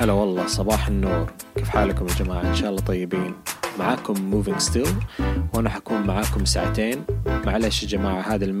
هلا والله، صباح النور. كيف حالكم يا جماعة؟ إن شاء الله طيبين. معاكم Moving Still، وأنا حكون معاكم ساعتين. معلش يا جماعة، هذا